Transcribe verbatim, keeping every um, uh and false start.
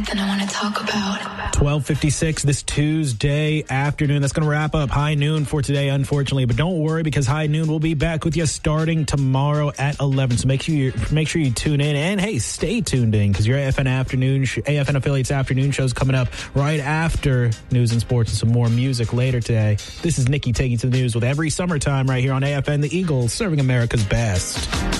Then I want to talk about twelve fifty-six this Tuesday afternoon. That's going to wrap up High Noon for today, unfortunately. But don't worry, because High Noon will be back with you starting tomorrow at eleven. So make sure you make sure you tune in, and hey, stay tuned in, because your A F N afternoon, sh- A F N affiliates afternoon shows coming up right after news and sports and some more music later today. This is Nikki taking to the news with every summertime right here on A F N, the Eagles, serving America's best.